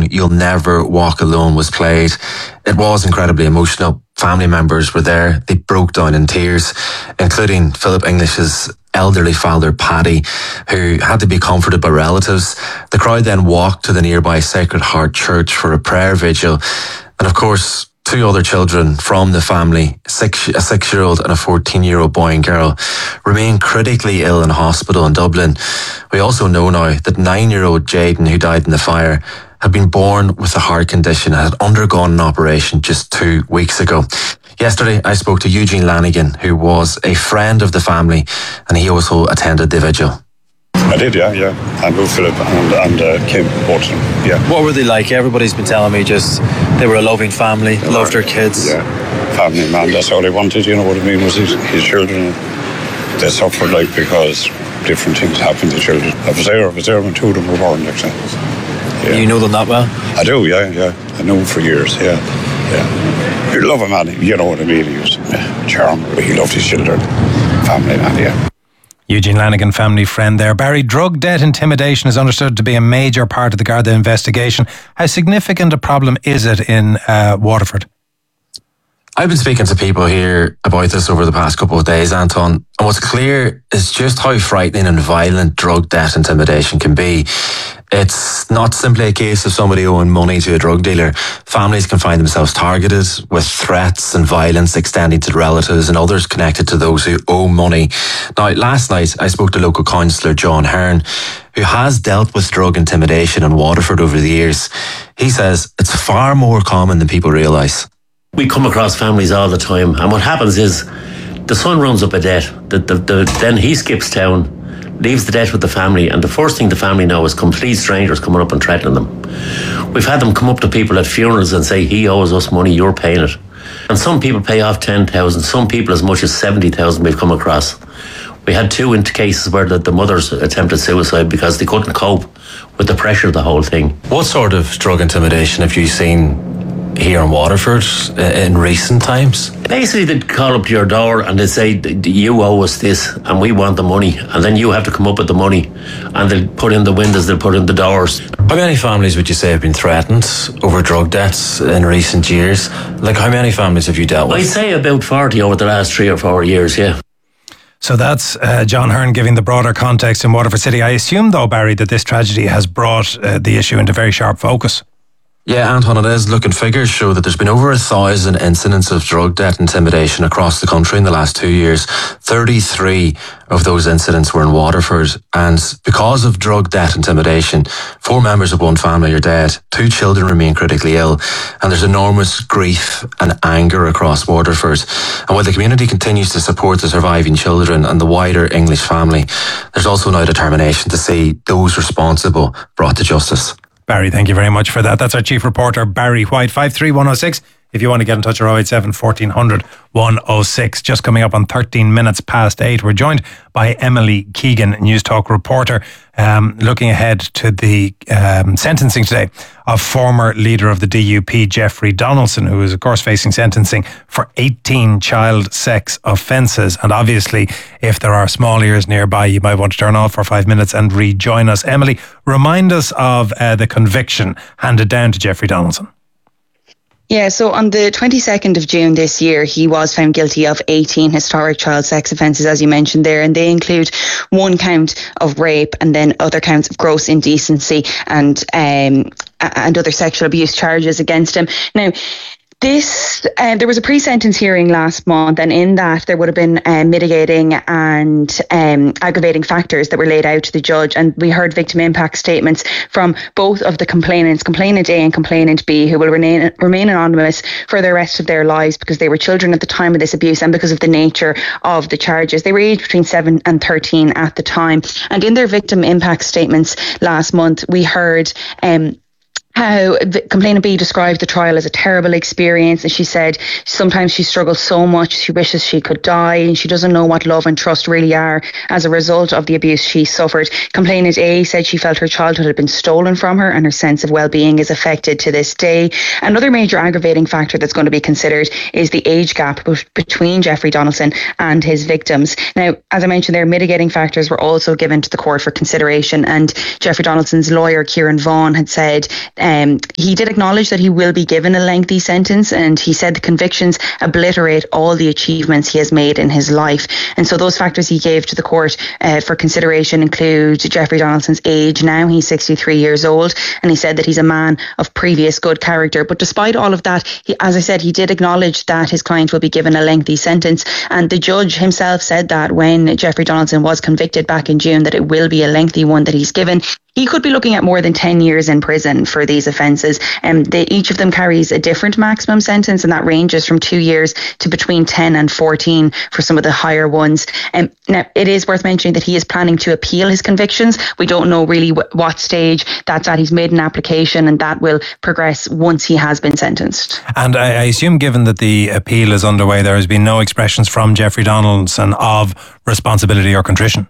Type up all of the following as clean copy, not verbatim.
song You'll Never Walk Alone was played. It was incredibly emotional. Family members were there. They broke down in tears, including Philip English's elderly father, Paddy, who had to be comforted by relatives. The crowd then walked to the nearby Sacred Heart Church for a prayer vigil. And of course, two other children from the family, a 6-year-old and a 14-year-old boy and girl, remain critically ill in hospital in Dublin. We also know now that 9-year-old Jaden, who died in the fire, had been born with a heart condition and had undergone an operation just 2 weeks ago. Yesterday, I spoke to Eugene Lanigan, who was a friend of the family, and he also attended the vigil. I did, yeah. I knew Philip and Kim, both of them, yeah. What were they like? Everybody's been telling me just they were a loving family, loved their kids. Yeah, family, man, that's all they wanted, you know what I mean, was his children. They suffered, like, because different things happened to children. I was there when two of them were born, like, yeah. You know them that well? I do, yeah. I knew him for years, yeah. You love a man, you know what I mean, he was charming, he loved his children. Family, man, yeah. Eugene Lanigan, family friend there. Barry, drug debt intimidation is understood to be a major part of the Garda investigation. How significant a problem is it in Waterford? I've been speaking to people here about this over the past couple of days, Anton, and what's clear is just how frightening and violent drug debt intimidation can be. It's not simply a case of somebody owing money to a drug dealer. Families can find themselves targeted with threats and violence extending to relatives and others connected to those who owe money. Now, last night I spoke to local councillor John Hearn, who has dealt with drug intimidation in Waterford over the years. He says it's far more common than people realise. We come across families all the time, and what happens is the son runs up a debt, then he skips town, leaves the debt with the family, and the first thing the family know is complete strangers coming up and threatening them. We've had them come up to people at funerals and say, he owes us money, you're paying it. And some people pay off 10,000, some people as much as 70,000 we've come across. We had 2 cases where the mothers attempted suicide because they couldn't cope with the pressure of the whole thing. What sort of drug intimidation have you seen here in Waterford in recent times? Basically, they'd call up to your door and they'd say, you owe us this and we want the money, and then you have to come up with the money, and they'll put in the windows, they'll put in the doors. How many families would you say have been threatened over drug debts in recent years? Like, how many families have you dealt with? I'd say about 40 over the last 3 or 4 years, yeah. So that's John Hearn giving the broader context in Waterford City. I assume, though, Barry, that this tragedy has brought the issue into very sharp focus. Yeah, Anton, it is. Look, and figures show that there's been over 1,000 incidents of drug debt intimidation across the country in the last 2 years. 33 of those incidents were in Waterford. And because of drug debt intimidation, 4 members of one family are dead. 2 children remain critically ill. And there's enormous grief and anger across Waterford. And while the community continues to support the surviving children and the wider English family, there's also now determination to see those responsible brought to justice. Barry, thank you very much for that. That's our chief reporter, Barry White. 53106. If you want to get in touch, or 087 1400 106. Just coming up on 13 minutes past 8. We're joined by Emily Keegan, News Talk reporter, looking ahead to the sentencing today of former leader of the DUP, Jeffrey Donaldson, who is, of course, facing sentencing for 18 child sex offences. And obviously, if there are small ears nearby, you might want to turn off for 5 minutes and rejoin us. Emily, remind us of the conviction handed down to Jeffrey Donaldson. Yeah, so on the 22nd of June this year, he was found guilty of 18 historic child sex offences, as you mentioned there, and they include 1 count of rape and then other counts of gross indecency and other sexual abuse charges against him. Now, there was a pre-sentence hearing last month, and in that there would have been mitigating and aggravating factors that were laid out to the judge, and we heard victim impact statements from both of the complainants, Complainant A and Complainant B, who will remain anonymous for the rest of their lives because they were children at the time of this abuse and because of the nature of the charges. They were aged between 7 and 13 at the time, and in their victim impact statements last month, we heard how Complainant B described the trial as a terrible experience, and she said sometimes she struggles so much she wishes she could die, and she doesn't know what love and trust really are as a result of the abuse she suffered. Complainant A said she felt her childhood had been stolen from her and her sense of well-being is affected to this day. Another major aggravating factor that's going to be considered is the age gap between Jeffrey Donaldson and his victims. Now, as I mentioned there, mitigating factors were also given to the court for consideration, and Jeffrey Donaldson's lawyer, Kieran Vaughan, had said He did acknowledge that he will be given a lengthy sentence, and he said the convictions obliterate all the achievements he has made in his life. And so those factors he gave to the court for consideration include Jeffrey Donaldson's age now. He's 63 years old, and he said that he's a man of previous good character. But despite all of that, as I said, he did acknowledge that his client will be given a lengthy sentence. And the judge himself said that when Jeffrey Donaldson was convicted back in June, that it will be a lengthy one that he's given. He could be looking at more than 10 years in prison for these offences. Each of them carries a different maximum sentence, and that ranges from 2 years to between 10 and 14 for some of the higher ones. Now, it is worth mentioning that he is planning to appeal his convictions. We don't know really what stage that's at. He's made an application, and that will progress once he has been sentenced. And I assume, given that the appeal is underway, there has been no expressions from Jeffrey Donaldson of responsibility or contrition.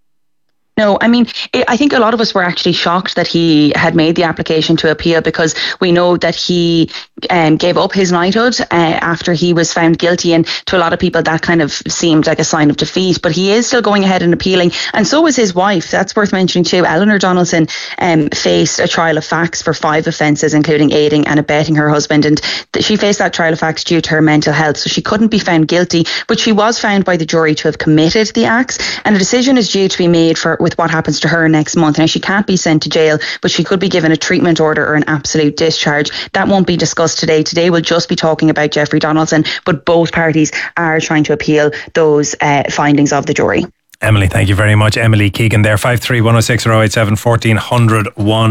No, I mean, I think a lot of us were actually shocked that he had made the application to appeal, because we know that he gave up his knighthood after he was found guilty, and to a lot of people that kind of seemed like a sign of defeat. But he is still going ahead and appealing, and so was his wife. That's worth mentioning too. Eleanor Donaldson faced a trial of facts for 5 offences, including aiding and abetting her husband, and she faced that trial of facts due to her mental health, so she couldn't be found guilty, but she was found by the jury to have committed the acts, and a decision is due to be made with what happens to her next month. Now, she can't be sent to jail, but she could be given a treatment order or an absolute discharge. That won't be discussed today. Today we'll just be talking about Jeffrey Donaldson, but both parties are trying to appeal those findings of the jury. Emily, thank you very much. Emily Keegan there, 53106 or 087 1400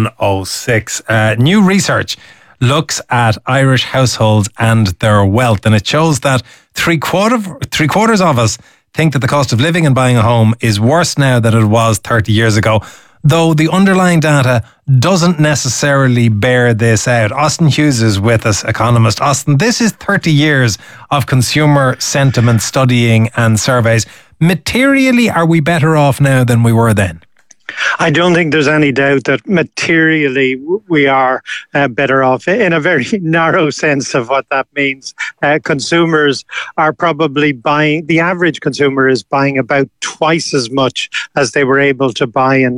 106. New research looks at Irish households and their wealth, and it shows that three quarters of us think that the cost of living and buying a home is worse now than it was 30 years ago, though the underlying data doesn't necessarily bear this out. Austin Hughes is with us, economist. Austin, this is 30 years of consumer sentiment studying and surveys. Materially, are we better off now than we were then? I don't think there's any doubt that materially we are better off in a very narrow sense of what that means. Consumers are probably buying, the average consumer is buying about twice as much as they were able to buy in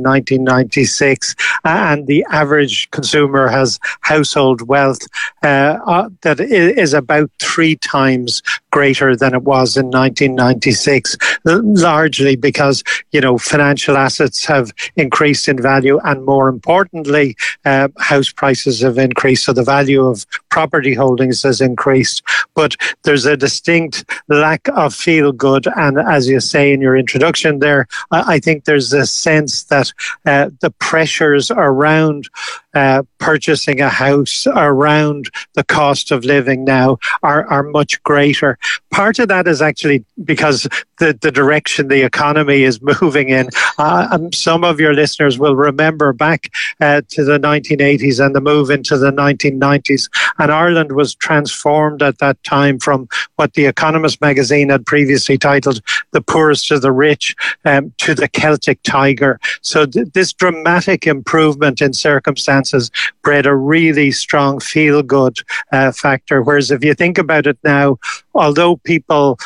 1996. And the average consumer has household wealth that is about 3 times greater than it was in 1996, largely because, financial assets have increased in value, and more importantly, house prices have increased, so the value of property holdings has increased. But there's a distinct lack of feel good, and as you say in your introduction there, I think there's a sense that the pressures around purchasing a house, around the cost of living now are much greater. Part of that is actually because the direction the economy is moving in. Some of your listeners will remember back to the 1980s and the move into the 1990s, and Ireland was transformed at that time from what The Economist magazine had previously titled the poorest of the rich to the Celtic tiger. So this dramatic improvement in circumstances bred a really strong feel-good factor. Whereas if you think about it now, although people,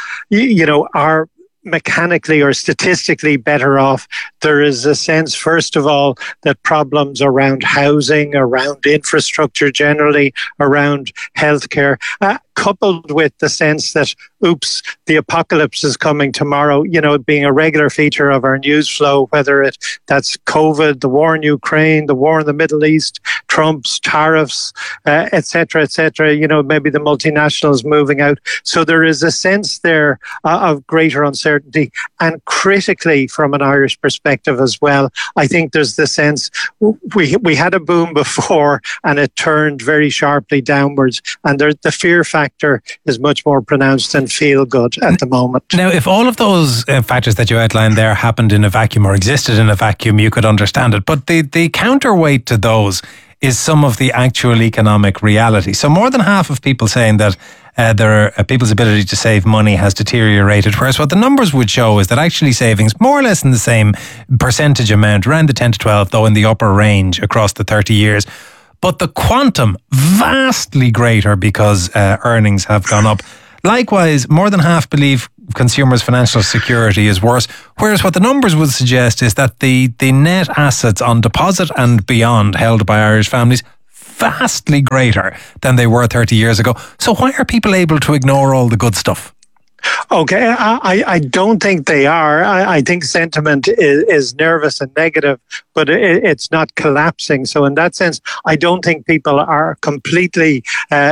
are mechanically or statistically better off, there is a sense, first of all, that problems around housing, around infrastructure generally, around healthcare, coupled with the sense that, oops, the apocalypse is coming tomorrow, being a regular feature of our news flow, whether that's COVID, the war in Ukraine, the war in the Middle East, Trump's tariffs, et cetera, maybe the multinationals moving out. So there is a sense there of greater uncertainty. And critically, from an Irish perspective as well, I think there's the sense we had a boom before and it turned very sharply downwards. And the fear factor is much more pronounced than feel good at the moment. Now, if all of those factors that you outlined there happened in a vacuum or existed in a vacuum, you could understand it. But the counterweight to those is some of the actual economic reality. So more than half of people saying that people's ability to save money has deteriorated, whereas what the numbers would show is that actually savings, more or less in the same percentage amount, around the 10 to 12, though in the upper range across the 30 years. But the quantum, vastly greater because earnings have gone up. Likewise, more than half believe consumers' financial security is worse, whereas what the numbers would suggest is that the net assets on deposit and beyond held by Irish families vastly greater than they were 30 years ago. So why are people able to ignore all the good stuff? Okay, I don't think they are. I think sentiment is nervous and negative, but it's not collapsing. So in that sense, I don't think people are completely,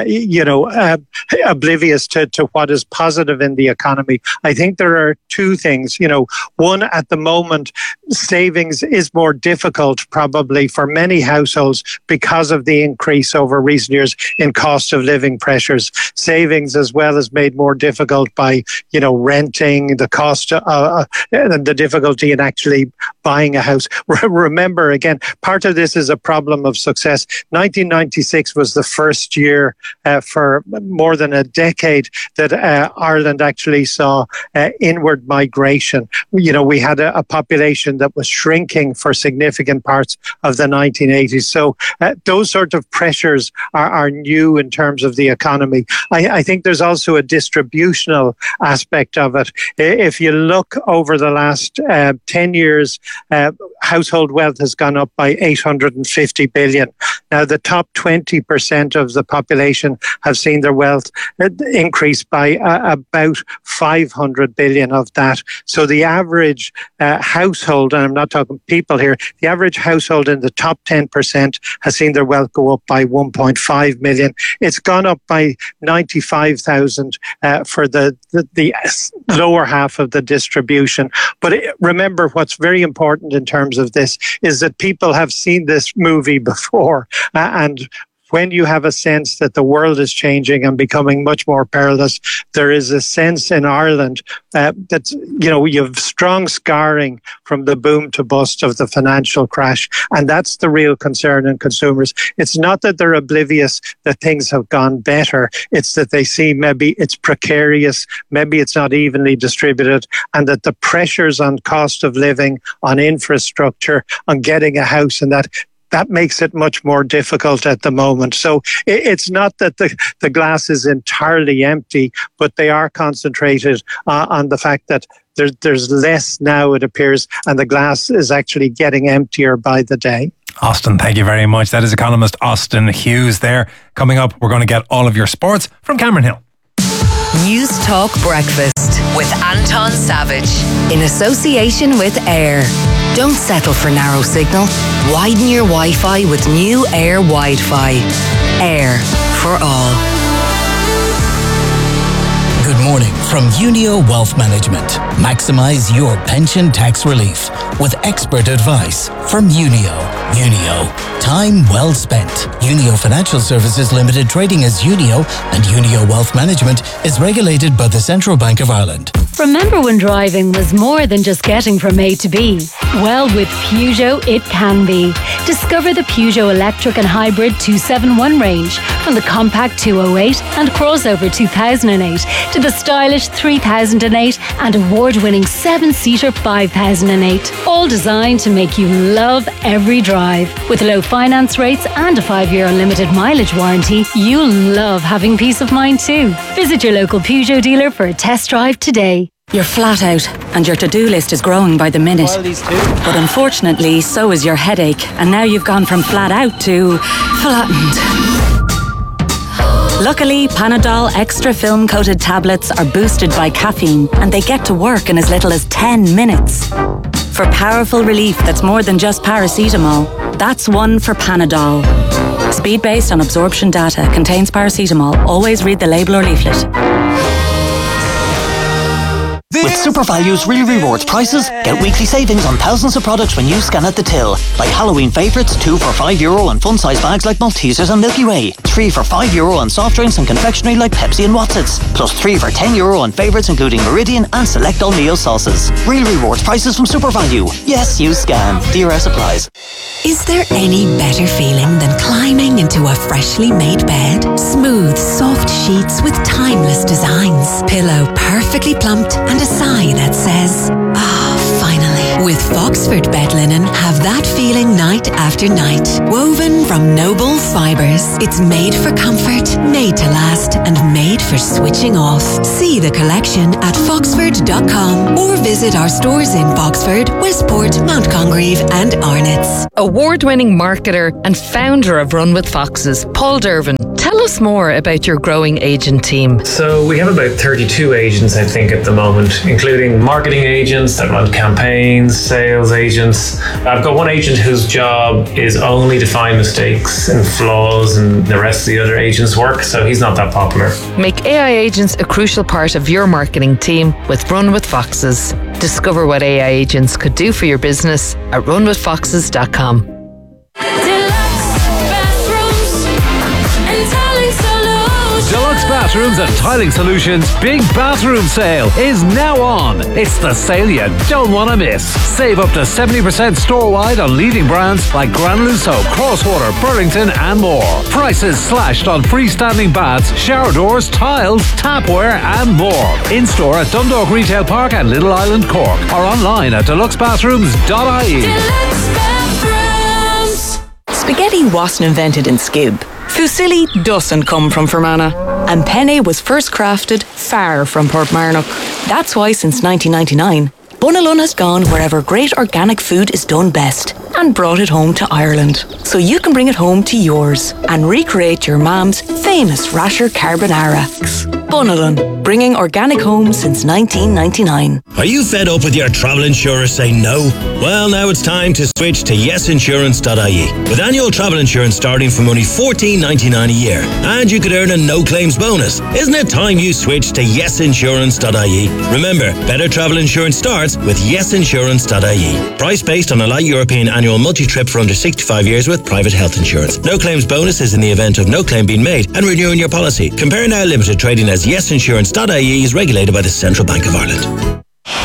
oblivious to what is positive in the economy. I think there are two things. One, at the moment, savings is more difficult probably for many households because of the increase over recent years in cost of living pressures. Savings as well is made more difficult by renting, the cost, the difficulty in actually buying a house. Remember, again, part of this is a problem of success. 1996 was the first year for more than a decade that Ireland actually saw inward migration. We had a population that was shrinking for significant parts of the 1980s. So those sort of pressures are new in terms of the economy. I think there's also a distributional aspect of it. If you look over the last 10 years, household wealth has gone up by 850 billion. Now, the top 20% of the population have seen their wealth increase by about 500 billion of that. So the average household, and I'm not talking people here, the average household in the top 10% has seen their wealth go up by 1.5 million. It's gone up by 95,000 for the lower half of the distribution. But remember, what's very important in terms of this is that people have seen this movie before, and when you have a sense that the world is changing and becoming much more perilous, there is a sense in Ireland that, you have strong scarring from the boom to bust of the financial crash. And that's the real concern in consumers. It's not that they're oblivious that things have gone better. It's that they see maybe it's precarious, maybe it's not evenly distributed, and that the pressures on cost of living, on infrastructure, on getting a house and that makes it much more difficult at the moment. So it's not that the glass is entirely empty, but they are concentrated on the fact that there's less now, it appears, and the glass is actually getting emptier by the day. Austin, thank you very much. That is economist Austin Hughes there. Coming up, we're going to get all of your sports from Cameron Hill. News Talk Breakfast with Anton Savage in association with Air. Don't settle for narrow signal. Widen your Wi-Fi with new Air Wi-Fi. Air for all. Good morning from Unio Wealth Management. Maximize your pension tax relief with expert advice from Unio. Unio, time well spent. Unio Financial Services Limited, trading as Unio, and Unio Wealth Management is regulated by the Central Bank of Ireland. Remember when driving was more than just getting from A to B? Well, with Peugeot, it can be. Discover the Peugeot Electric and Hybrid 271 range, from the compact 208 and crossover 2008 to the stylish 3008 and award-winning 7-seater 5008. All designed to make you love every drive. With low finance rates and a 5-year unlimited mileage warranty, you'll love having peace of mind too. Visit your local Peugeot dealer for a test drive today. You're flat out and your to-do list is growing by the minute. But unfortunately, so is your headache, and now you've gone from flat out to flattened. Luckily, Panadol Extra Film Coated tablets are boosted by caffeine, and they get to work in as little as 10 minutes. For powerful relief that's more than just paracetamol, that's one for Panadol. Speed based on absorption data, contains paracetamol. Always read the label or leaflet. With SuperValue's Real Rewards prices, get weekly savings on thousands of products when you scan at the till. Like Halloween favourites, 2 for €5 on fun-size bags like Maltesers and Milky Way. 3 for €5 on soft drinks and confectionery like Pepsi and Watsits. Plus 3 for €10 on favourites including Meridian and select O'Neill sauces. Real Rewards prices from SuperValue. Yes, you scan. DRS applies. Is there any better feeling than climbing into a freshly made bed? Smooth, soft sheets with timeless designs. Pillow perfectly plumped and a sigh that says, Finally, with Foxford bed linen, have that feeling night after night. Woven from noble fibres, it's made for comfort, made to last, and made for switching off. See the collection at foxford.com or visit our stores in Foxford, Westport, Mount Congreve and Arnott's. Award-winning marketer and founder of Run with Foxes, Paul Dervin. Tell us more about your growing agent team. So we have about 32 agents, I think, at the moment, including marketing agents that run campaigns, sales agents. I've got one agent whose job is only to find mistakes and flaws in the rest of the other agents' work, so he's not that popular. Make AI agents a crucial part of your marketing team with Run with Foxes. Discover what AI agents could do for your business at runwithfoxes.com. Deluxe Bathrooms and Tiling Solutions Big Bathroom Sale is now on. It's the sale you don't want to miss. Save up to 70% store-wide on leading brands like Granuloso, Crosswater, Burlington and more. Prices slashed on freestanding baths, shower doors, tiles, tapware and more. In-store at Dundalk Retail Park and Little Island, Cork, or online at deluxebathrooms.ie. Deluxe Bathrooms. Spaghetti wasn't invented in Skib. Fusilli doesn't come from Fermanagh. And penne was first crafted far from Portmarnock. That's why since 1999, Bunalun has gone wherever great organic food is done best and brought it home to Ireland. So you can bring it home to yours and recreate your mam's famous rasher carbonara. Bunalun, bringing organic home since 1999. Are you fed up with your travel insurer saying no? Well, now it's time to switch to yesinsurance.ie. With annual travel insurance starting from only $14.99 a year. And you could earn a no-claims bonus. Isn't it time you switched to yesinsurance.ie? Remember, better travel insurance starts with yesinsurance.ie. Price based on a light European annual multi-trip for under 65 years with private health insurance. No-claims bonus is in the event of no claim being made and renewing your policy. Compare Now Limited, trading as yesinsurance.ie, is regulated by the Central Bank of Ireland.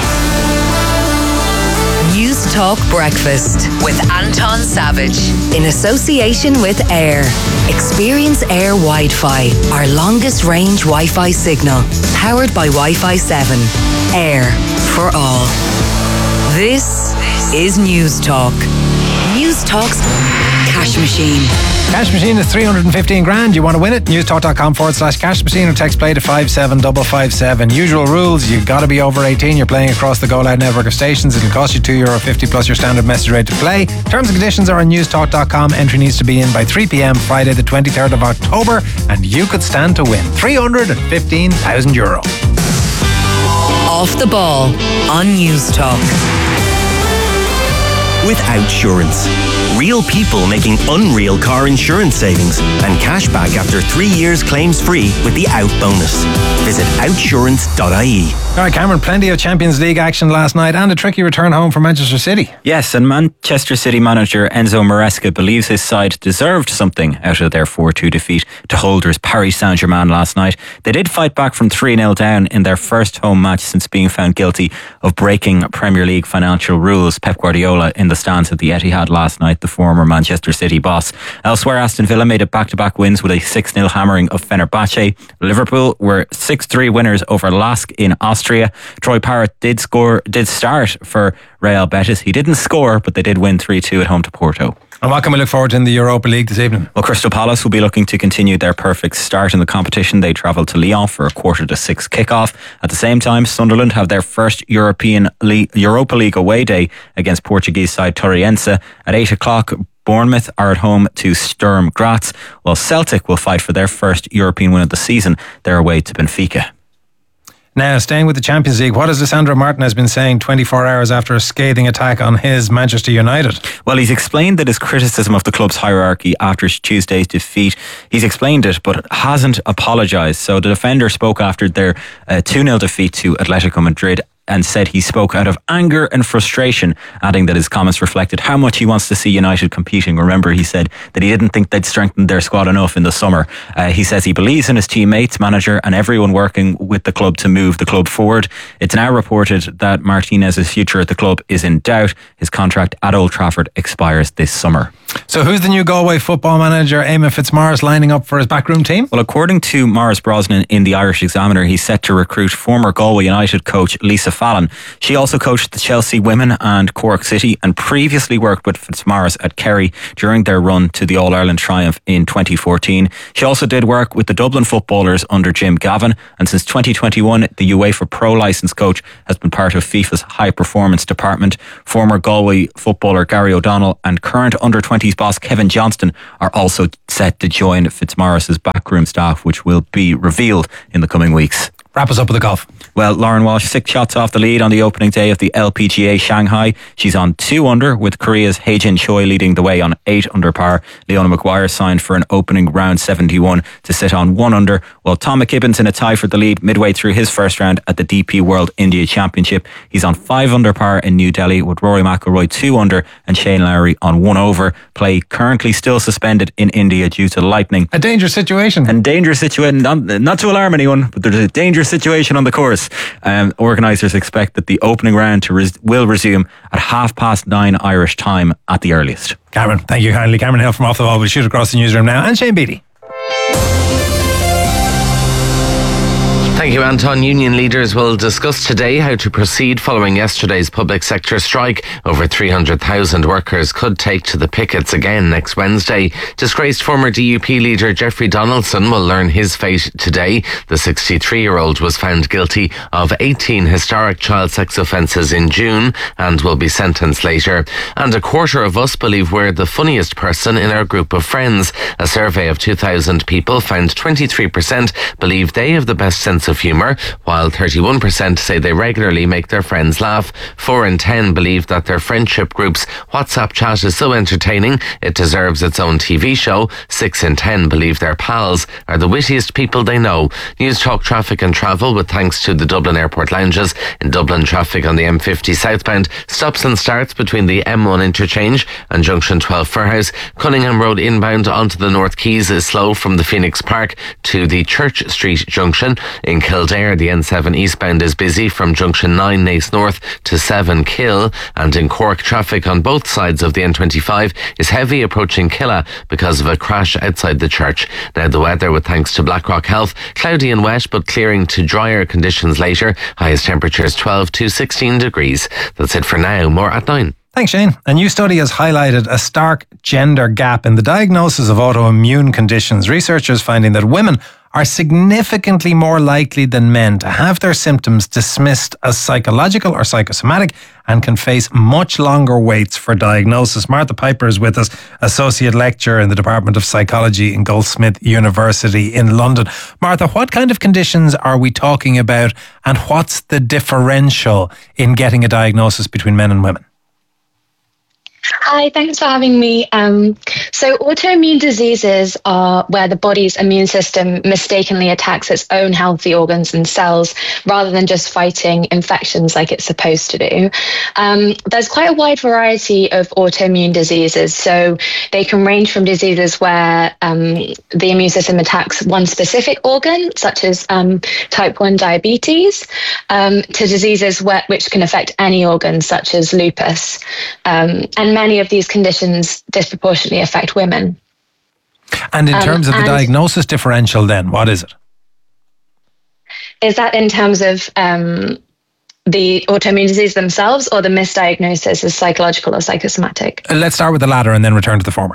News Talk Breakfast with Anton Savage in association with Air. Experience Air Wi-Fi, our longest range Wi-Fi signal, powered by Wi-Fi 7. Air for all. This is News Talk. News Talk's cash machine. Cash machine is 315 grand. You want to win it? Newstalk.com/cash machine or text play to 57557. Usual rules: you've got to be over 18. You're playing across the Go Loud network of stations. It'll cost you €2.50 plus your standard message rate to play. Terms and conditions are on newstalk.com. Entry needs to be in by 3 p.m. Friday the 23rd of October, and you could stand to win €315,000. Off the ball on News Talk. With Outsurance. Real people making unreal car insurance savings and cash back after 3 years claims free with the Out bonus. Visit outsurance.ie. All right, Cameron, plenty of Champions League action last night and a tricky return home for Manchester City. Yes, and Manchester City manager Enzo Maresca believes his side deserved something out of their 4-2 defeat to holders Paris Saint-Germain last night. They did fight back from 3-0 down in their first home match since being found guilty of breaking Premier League financial rules. Pep Guardiola in the stands at the Etihad last night, the former Manchester City boss. Elsewhere, Aston Villa made it back-to-back wins with a 6-0 hammering of Fenerbahce. Liverpool were 6-3 winners over Lask in Austria. Troy Parrott did start for Real Betis. He didn't score, but they did win 3-2 at home to Porto. And what can we look forward to in the Europa League this evening? Well, Crystal Palace will be looking to continue their perfect start in the competition. They travel to Lyon for a 5:45 kickoff. At the same time, Sunderland have their first Europa League away day against Portuguese side Torriense. At 8 o'clock, Bournemouth are at home to Sturm Graz, while Celtic will fight for their first European win of the season. They're away to Benfica. Now, staying with the Champions League, what has Lisandro Martinez been saying 24 hours after a scathing attack on his Manchester United? Well, he's explained that his criticism of the club's hierarchy after Tuesday's defeat, he's explained it, but hasn't apologised. So the defender spoke after their 2-0 defeat to Atletico Madrid and said he spoke out of anger and frustration, adding that his comments reflected how much he wants to see United competing. Remember, he said that he didn't think they'd strengthened their squad enough in the summer. He says he believes in his teammates, manager and everyone working with the club to move the club forward. It's now reported that Martinez's future at the club is in doubt. His contract at Old Trafford expires this summer. So who's the new Galway football manager, Eamon Fitzmaurice, lining up for his backroom team? Well, according to Maurice Brosnan in the Irish Examiner, he's set to recruit former Galway United coach Lisa Fallon. She also coached the Chelsea women and Cork City and previously worked with Fitzmaurice at Kerry during their run to the All-Ireland triumph in 2014. She also did work with the Dublin footballers under Jim Gavin, and since 2021 the UEFA Pro licence coach has been part of FIFA's high performance department. Former Galway footballer Gary O'Donnell and current under-20s boss Kevin Johnston are also set to join Fitzmaurice's backroom staff, which will be revealed in the coming weeks. Wrap us up with the golf. Well, Lauren Walsh, 6 shots off the lead on the opening day of the LPGA Shanghai. She's on 2 under, with Korea's Hae-Jin Choi leading the way on 8 under par. Leona Maguire signed for an opening round 71 to sit on 1 under, while Tom McKibben's in a tie for the lead midway through his first round at the DP World India Championship. He's on 5 under par in New Delhi, with Rory McIlroy 2 under and Shane Lowry on 1 over. Play currently still suspended in India due to lightning. A dangerous situation. And dangerous situation, not to alarm anyone, but there's a dangerous situation on the course. Organisers expect that the opening round will resume at 9:30 Irish time at the earliest. Cameron, thank you kindly. Cameron Hill from Off the Wall will shoot across the newsroom now, and Shane Beattie. Thank you, Anton. Union leaders will discuss today how to proceed following yesterday's public sector strike. Over 300,000 workers could take to the pickets again next Wednesday. Disgraced former DUP leader Jeffrey Donaldson will learn his fate today. The 63-year-old was found guilty of 18 historic child sex offences in June and will be sentenced later. And a quarter of us believe we're the funniest person in our group of friends. A survey of 2,000 people found 23% believe they have the best sense of humour, while 31% say they regularly make their friends laugh. 4 in 10 believe that their friendship group's WhatsApp chat is so entertaining it deserves its own TV show. 6 in 10 believe their pals are the wittiest people they know. News Talk Traffic and Travel, with thanks to the Dublin Airport lounges. In Dublin, traffic on the M50 southbound stops and starts between the M1 interchange and Junction 12 Fairhouse. Cunningham Road inbound onto the North Quays is slow from the Phoenix Park to the Church Street junction. In Kildare, the N7 eastbound is busy from Junction 9 Naas North to 7 Kill, and in Cork, traffic on both sides of the N25 is heavy approaching Killa because of a crash outside the church. Now the weather, with thanks to Blackrock Health, cloudy and wet but clearing to drier conditions later. Highest temperatures 12 to 16 degrees. That's it for now. More at 9. Thanks, Shane. A new study has highlighted a stark gender gap in the diagnosis of autoimmune conditions. Researchers finding that women are significantly more likely than men to have their symptoms dismissed as psychological or psychosomatic and can face much longer waits for diagnosis. Martha Piper is with us, Associate Lecturer in the Department of Psychology in Goldsmith University in London. Martha, what kind of conditions are we talking about, and what's the differential in getting a diagnosis between men and women? Hi, thanks for having me. So autoimmune diseases are where the body's immune system mistakenly attacks its own healthy organs and cells rather than just fighting infections like it's supposed to do. There's quite a wide variety of autoimmune diseases. So they can range from diseases where the immune system attacks one specific organ, such as type 1 diabetes, to diseases which can affect any organ, such as lupus. And many of these conditions disproportionately affect women. And in terms of the diagnosis differential then, what is it? Is that in terms of the autoimmune disease themselves, or the misdiagnosis as psychological or psychosomatic? Let's start with the latter and then return to the former.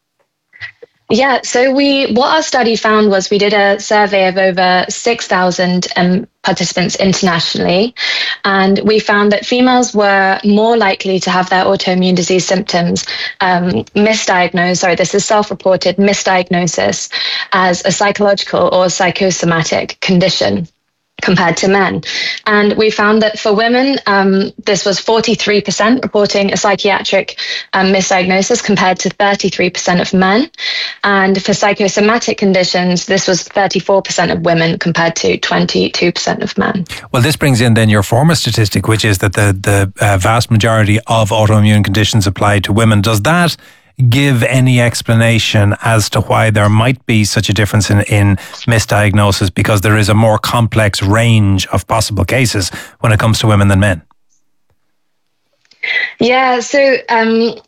Yeah, so what our study found was we did a survey of over 6,000 participants internationally, and we found that females were more likely to have their autoimmune disease symptoms misdiagnosed, this is self-reported misdiagnosis, as a psychological or psychosomatic condition compared to men. And we found that for women, this was 43% reporting a psychiatric misdiagnosis compared to 33% of men. And for psychosomatic conditions, this was 34% of women compared to 22% of men. Well, this brings in then your former statistic, which is that the vast majority of autoimmune conditions apply to women. Does that give any explanation as to why there might be such a difference in misdiagnosis, because there is a more complex range of possible cases when it comes to women than men? Yeah, so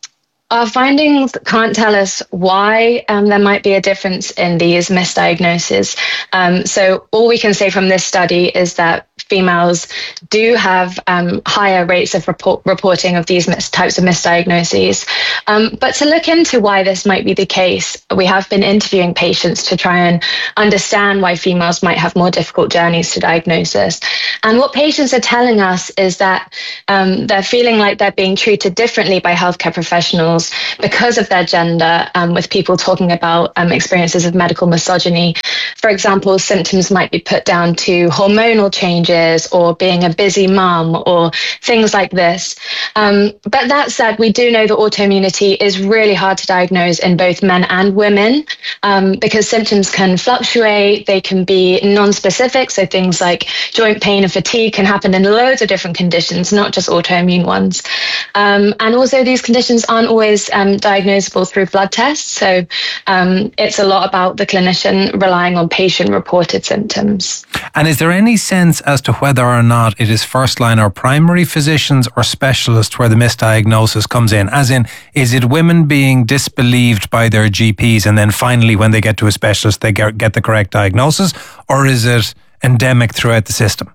Our findings can't tell us why there might be a difference in these misdiagnoses. So all we can say from this study is that females do have higher rates of reporting of these types of misdiagnoses. But to look into why this might be the case, we have been interviewing patients to try and understand why females might have more difficult journeys to diagnosis. And what patients are telling us is that they're feeling like they're being treated differently by healthcare professionals because of their gender, with people talking about experiences of medical misogyny. For example, symptoms might be put down to hormonal changes or being a busy mum or things like this. But that said, we do know that autoimmunity is really hard to diagnose in both men and women because symptoms can fluctuate. They can be non-specific. So things like joint pain and fatigue can happen in loads of different conditions, not just autoimmune ones. And also these conditions aren't always diagnosable through blood tests. So it's a lot about the clinician relying on patient-reported symptoms. And is there any sense as to whether or not it is first-line or primary physicians or specialists where the misdiagnosis comes in? As in, is it women being disbelieved by their GPs and then finally when they get to a specialist they get the correct diagnosis? Or is it endemic throughout the system?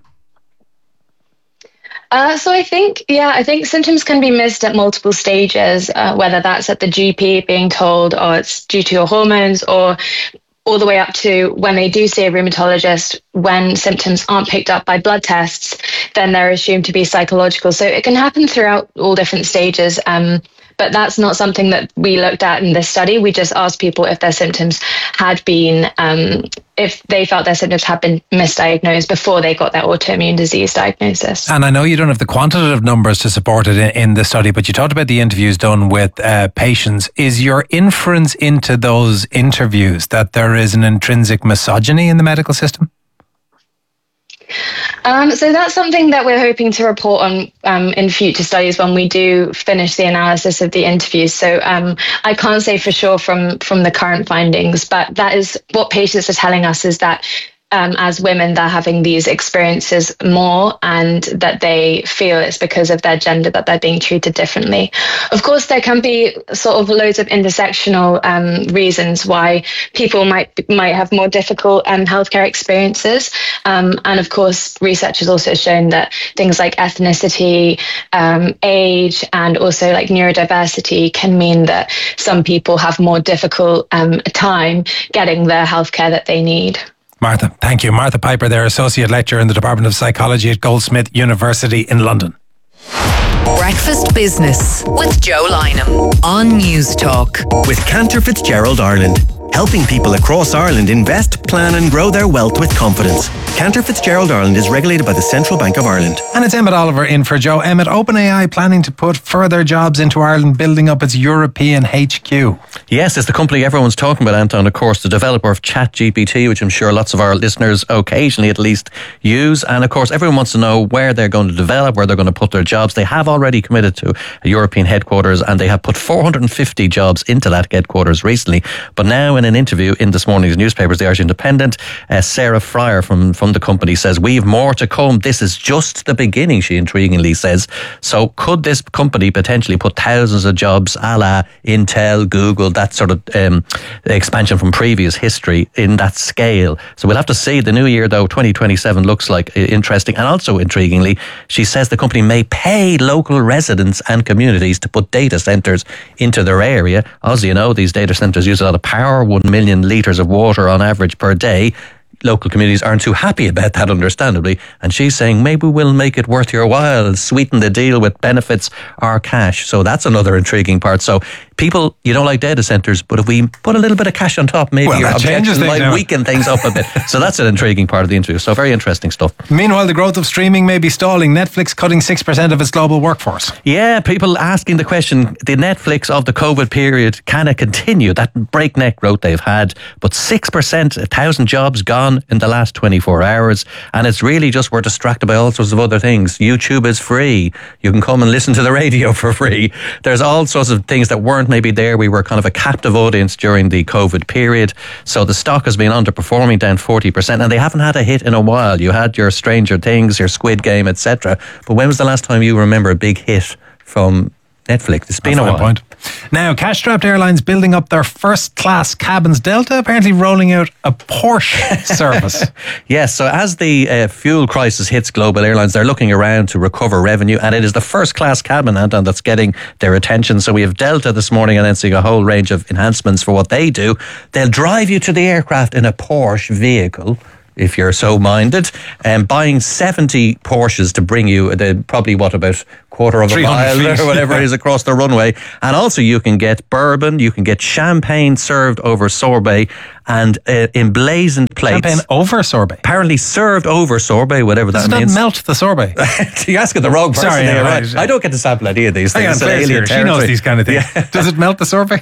So I think symptoms can be missed at multiple stages, whether that's at the GP being told, oh, it's due to your hormones, or all the way up to when they do see a rheumatologist, when symptoms aren't picked up by blood tests, then they're assumed to be psychological. So it can happen throughout all different stages. But that's not something that we looked at in this study. We just asked people if their symptoms had been, if they felt their symptoms had been misdiagnosed before they got their autoimmune disease diagnosis. And I know you don't have the quantitative numbers to support it in the study, but you talked about the interviews done with patients. Is your inference into those interviews that there is an intrinsic misogyny in the medical system? So that's something that we're hoping to report on in future studies when we do finish the analysis of the interviews. So I can't say for sure from the current findings, but that is what patients are telling us, is that as women, they're having these experiences more, and that they feel it's because of their gender that they're being treated differently. Of course, there can be sort of loads of intersectional reasons why people might have more difficult healthcare experiences. And of course, research has also shown that things like ethnicity, age, and also like neurodiversity can mean that some people have more difficult time getting the healthcare that they need. Martha, thank you. Martha Piper there, Associate Lecturer in the Department of Psychology at Goldsmith University in London. Breakfast Business with Joe Lynham on News Talk. With Cantor Fitzgerald Ireland, helping people across Ireland invest, plan and grow their wealth with confidence. Cantor Fitzgerald Ireland is regulated by the Central Bank of Ireland. And it's Emmett Oliver in for Joe. Emmett, OpenAI planning to put further jobs into Ireland, building up its European HQ. Yes, it's the company everyone's talking about, Anton, of course, the developer of ChatGPT, which I'm sure lots of our listeners occasionally at least use. And of course, everyone wants to know where they're going to develop, where they're going to put their jobs. They have already committed to a European headquarters, and they have put 450 jobs into that headquarters recently. But now in an interview in this morning's newspapers, the Irish Independent, Sarah Fryer from the company says, "We've more to come. This is just the beginning," she intriguingly says. So could this company potentially put thousands of jobs a la Intel, Google, that sort of expansion from previous history in that scale? So we'll have to see. The new year, though, 2027, looks like interesting. And also intriguingly, she says the company may pay local residents and communities to put data centres into their area. As you know, these data centres use a lot of power, 1 million litres of water on average per day. Local communities aren't too happy about that, understandably. And she's saying maybe we'll make it worth your while and sweeten the deal with benefits or cash. So that's another intriguing part. So people, you don't like data centres, but if we put a little bit of cash on top, maybe your objection might weaken things up a bit. So that's an intriguing part of the interview. So very interesting stuff. Meanwhile, the growth of streaming may be stalling. Netflix cutting 6% of its global workforce. Yeah, people asking the question, the Netflix of the COVID period, can it continue that breakneck growth they've had? But 6%, 1,000 jobs gone in the last 24 hours. And it's really just we're distracted by all sorts of other things. YouTube is free. You can come and listen to the radio for free. There's all sorts of things that weren't maybe there. We were kind of a captive audience during the COVID period. So the stock has been underperforming, down 40%, and they haven't had a hit in a while. You had your Stranger Things, your Squid Game, etc. But when was the last time you remember a big hit from Netflix. It's been a while. Point. Now, cash-strapped airlines building up their first-class cabins. Delta apparently rolling out a Porsche service. Yes, so as the fuel crisis hits global airlines, they're looking around to recover revenue, and it is the first-class cabin, Anton, that's getting their attention. So we have Delta this morning announcing a whole range of enhancements for what they do. They'll drive you to the aircraft in a Porsche vehicle, if you're so minded, and buying 70 Porsches to bring you probably about quarter of a mile or whatever it is across the runway. And also you can get bourbon, you can get champagne served over sorbet and emblazoned plates. Champagne over sorbet? Apparently served over sorbet, whatever that means. Does that melt the sorbet? You're asking the wrong person. Sorry, there, right? I don't get to sample any of these things. She knows these kind of things. Yeah. Does it melt the sorbet?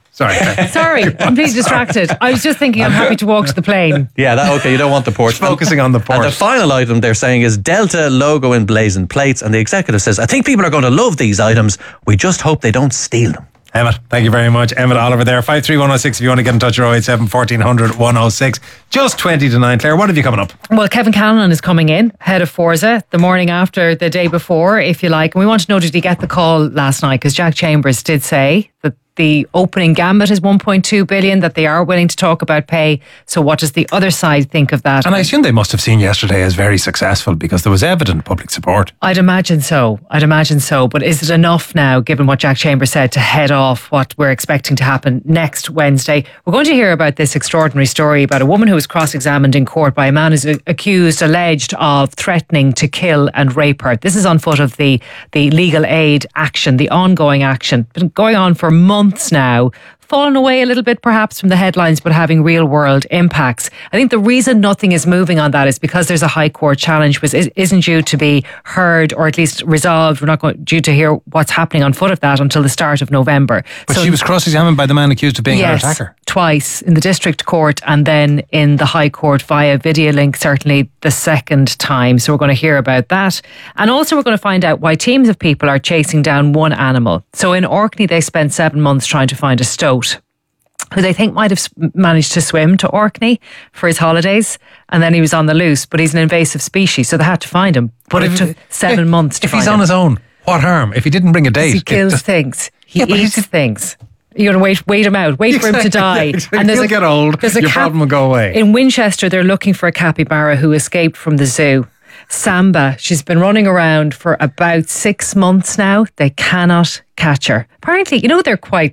Sorry, I'm completely distracted. I was just thinking I'm happy to walk to the plane. Yeah, okay, you don't want the Porsche. Focusing on the Porsche. And the final item they're saying is Delta logo emblazoned plates, and the executive says, I think people are going to love these items. We just hope they don't steal them. Emmett, thank you very much. Emmett Oliver there, 53106 if you want to get in touch, 087 1400 106. Just 20 to 9. Claire, what have you coming up? Well, Kevin Callanan is coming in, head of Forza, the morning after the day before, if you like. And we want to know, did he get the call last night? Because Jack Chambers did say that the opening gambit is 1.2 billion, that they are willing to talk about pay. So what does the other side think of that? And I assume they must have seen yesterday as very successful because there was evident public support. I'd imagine so. But is it enough now, given what Jack Chambers said, to head off what we're expecting to happen next Wednesday? We're going to hear about this extraordinary story about a woman who was cross-examined in court by a man who's alleged of threatening to kill and rape her. This is on foot of the legal aid action, the ongoing action. Been going on for months now, fallen away a little bit perhaps from the headlines, but having real world impacts. I think the reason nothing is moving on that is because there's a High Court challenge which isn't due to be heard or at least resolved. We're not due to hear what's happening on foot of that until the start of November. But she was cross-examined by the man accused of being her attacker. Twice in the District Court and then in the High Court via video link, certainly the second time. So we're going to hear about that. And also we're going to find out why teams of people are chasing down one animal. So in Orkney, they spent 7 months trying to find a stoat who they think might have managed to swim to Orkney for his holidays, and then he was on the loose, but he's an invasive species, so they had to find him. But it took 7 months to find him. If he's on his own, what harm? If he didn't bring a date. He kills things. He eats things. You're going to wait him out. Wait for him to die. Exactly. And he'll get old. Your problem will go away. In Winchester, they're looking for a capybara who escaped from the zoo. Samba, she's been running around for about 6 months now. They cannot catch her. Apparently, they're quite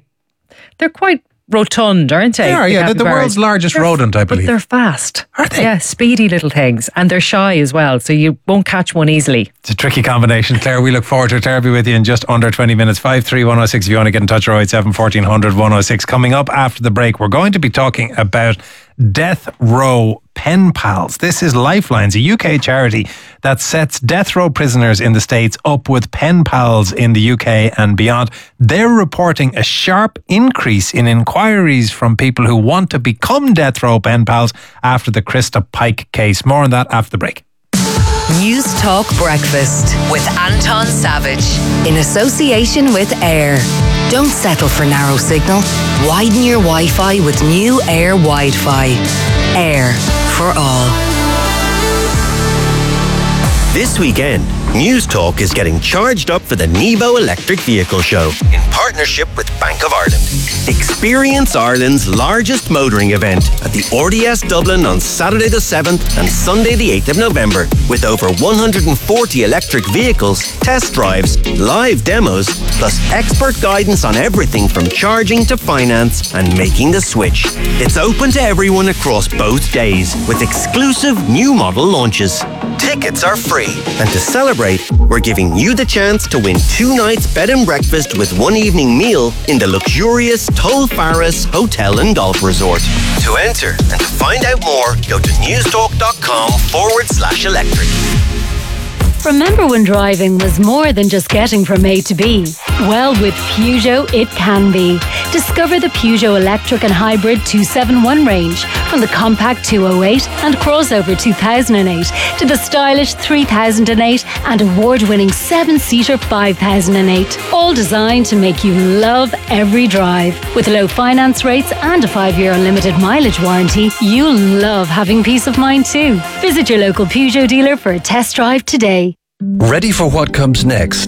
rotund, aren't they? They are, yeah. They're the world's largest rodent, I believe. But they're fast. Are they? Yeah, speedy little things. And they're shy as well, so you won't catch one easily. It's a tricky combination. Claire, we look forward to it. Claire will be with you in just under 20 minutes. 53106 if you want to get in touch, 087 1400 106. Coming up after the break, we're going to be talking about Death Row Pen Pals. This is Lifelines, a UK charity that sets death row prisoners in the States up with pen pals in the UK and beyond. They're reporting a sharp increase in inquiries from people who want to become death row pen pals after the Krista Pike case. More on that after the break. News Talk Breakfast with Anton Savage in association with Air. Don't settle for narrow signal. Widen your Wi-Fi with new Air Wi-Fi. Air for all. This weekend, News Talk is getting charged up for the Nebo Electric Vehicle Show in partnership with Bank of Ireland. Experience Ireland's largest motoring event at the RDS Dublin on Saturday the 7th and Sunday the 8th of November with over 140 electric vehicles, test drives, live demos, plus expert guidance on everything from charging to finance and making the switch. It's open to everyone across both days with exclusive new model launches. Tickets are free, and to celebrate, we're giving you the chance to win 2 nights bed and breakfast with 1 evening meal in the luxurious Toll Faris Hotel and Golf Resort. To enter and to find out more, go to newstalk.com/electric. Remember when driving was more than just getting from A to B? Well, with Peugeot, it can be. Discover the Peugeot Electric and Hybrid 271 range, from the compact 208 and crossover 2008 to the stylish 3008 and award-winning 7-seater 5008. All designed to make you love every drive. With low finance rates and a 5-year unlimited mileage warranty, you'll love having peace of mind too. Visit your local Peugeot dealer for a test drive today. Ready for what comes next?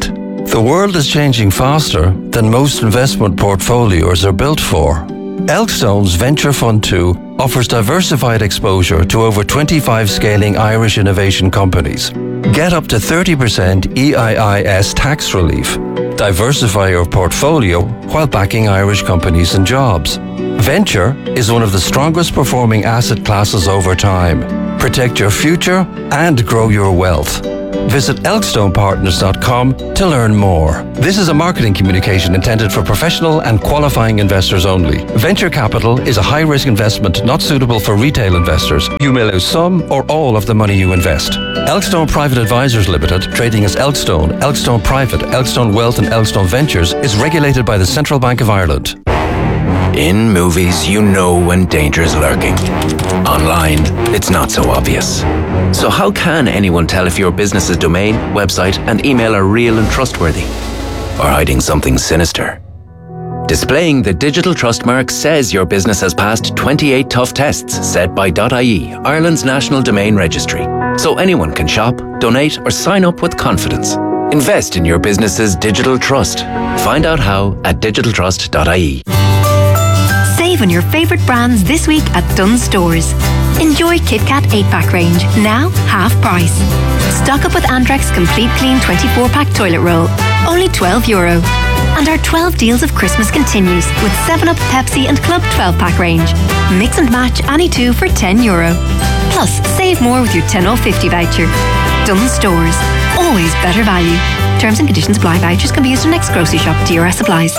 The world is changing faster than most investment portfolios are built for. Elkstone's Venture Fund 2 offers diversified exposure to over 25 scaling Irish innovation companies. Get up to 30% EIIS tax relief. Diversify your portfolio while backing Irish companies and jobs. Venture is one of the strongest performing asset classes over time. Protect your future and grow your wealth. Visit elkstonepartners.com to learn more. This is a marketing communication intended for professional and qualifying investors only. Venture capital is a high-risk investment not suitable for retail investors. You may lose some or all of the money you invest. Elkstone Private Advisors Limited, trading as Elkstone, Elkstone Private, Elkstone Wealth and Elkstone Ventures, is regulated by the Central Bank of Ireland. In movies, you know when danger's lurking. Online, it's not so obvious. So how can anyone tell if your business's domain, website, and email are real and trustworthy? Or hiding something sinister? Displaying the digital trust mark says your business has passed 28 tough tests set by .ie, Ireland's national domain registry. So anyone can shop, donate, or sign up with confidence. Invest in your business's digital trust. Find out how at digitaltrust.ie. Save on your favourite brands this week at Dunnes Stores. Enjoy KitKat 8-pack range, now half price. Stock up with Andrex Complete Clean 24-pack toilet roll, only €12. And our 12 deals of Christmas continues with 7-Up, Pepsi and Club 12-pack range. Mix and match any two for €10. Plus, save more with your 10 off 50 voucher. Dunnes Stores, always better value. Terms and conditions apply. Vouchers can be used in next grocery shop. DRS applies.